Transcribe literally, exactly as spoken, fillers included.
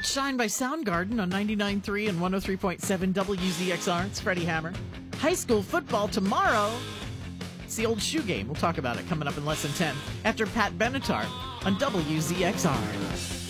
Shine by Soundgarden on ninety-nine point three and one oh three point seven W Z X R. It's Freddie Hammer. High school football tomorrow. It's the old shoe game. We'll talk about it coming up in less than ten after Pat Benatar on W Z X R.